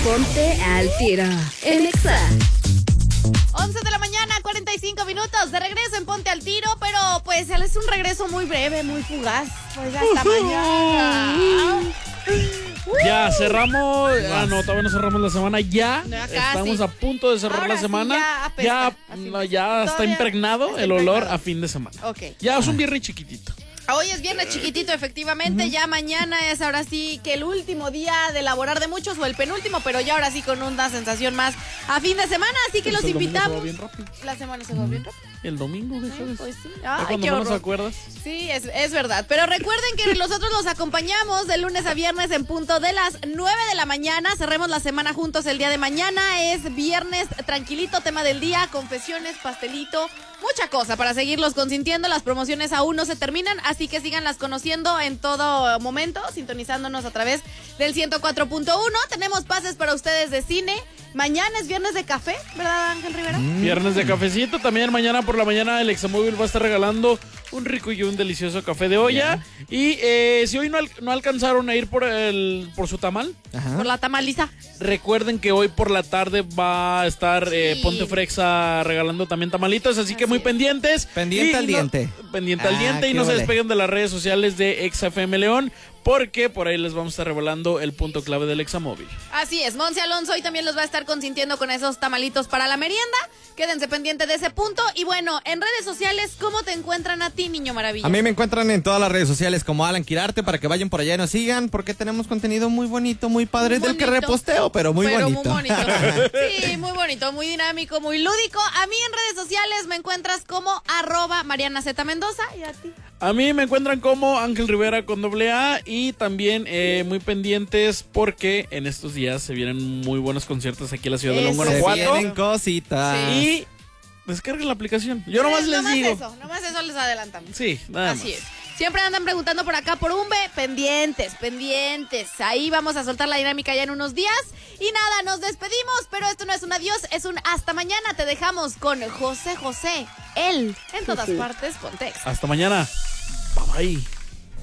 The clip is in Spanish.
Ponte al tiro en Exa. 11 de la mañana, 45 minutos. De regreso en Ponte al Tiro, pero pues es un regreso muy breve, muy fugaz. Pues hasta mañana. Ya cerramos. No, todavía no cerramos la semana. Ya estamos a punto de cerrar Ahora la semana. sí, ya apesta, ya está Todavía impregnado está el olor impregnado. a fin de semana. Ok. Ya es un viernes chiquitito. Hoy es viernes chiquitito, efectivamente. Ya mañana es ahora sí que el último día de laborar de muchos o el penúltimo, pero ya ahora sí con una sensación más a fin de semana. Así que Pues los el domingo invitamos. se va bien rápido. La semana se va bien rápido. El domingo, ¿sabes? Pues sí. Ya Ay, cuando qué menos horror. acuerdas. Sí, es verdad. Pero recuerden que nosotros los acompañamos de lunes a viernes en punto de las 9 de la mañana. Cerremos la semana juntos el día de mañana. Es viernes tranquilito, tema del día, confesiones, pastelito, mucha cosa para seguirlos consintiendo. Las promociones aún no se terminan, así que síganlas conociendo en todo momento, sintonizándonos a través del 104.1. Tenemos pases para ustedes de cine. Mañana es viernes de café, ¿verdad, Ángel Rivera? Viernes de cafecito. También mañana por la mañana el Examóvil va a estar regalando un rico y un delicioso café de olla. Y si hoy no alcanzaron a ir por su tamal, Por la tamaliza. recuerden que hoy por la tarde va a estar Sí. Ponte Frexa regalando también tamalitos, así que muy es. pendientes. Pendiente al diente. Pendiente al Ah, diente y qué no se ole. despeguen de las redes sociales de ExaFM León, porque por ahí les vamos a estar revelando el punto clave del Examóvil. Así es, Monse Alonso hoy también los va a estar consintiendo con esos tamalitos para la merienda. Quédense pendientes de ese punto. Y bueno, en redes sociales, ¿cómo te encuentran a ti, niño maravilla? A mí me encuentran en todas las redes sociales como Alan Quirarte para que vayan por allá y nos sigan porque tenemos contenido muy bonito, muy padre, Muy del que bonito. reposteo, pero muy bonito. Muy bonito. Sí, muy bonito, muy dinámico, muy lúdico. A mí en redes sociales me encuentras como @Mariana Z Mendoza. ¿Y a ti? A mí me encuentran como Ángel Rivera con AA y también muy pendientes porque en estos días se vienen muy buenos conciertos aquí en la ciudad de León, Eso. Se Guanajuato. vienen cositas. Sí. Y descarguen la aplicación. Yo nomás les digo. Nomás eso les adelantamos. Sí, nada Así más. es. Siempre andan preguntando por acá por Umbe. Pendientes. Ahí vamos a soltar la dinámica ya en unos días. Y nada, nos despedimos, pero esto no es un adiós, es un hasta mañana. Te dejamos con José José. Él, en todas partes, Pontex. Hasta mañana. Bye bye.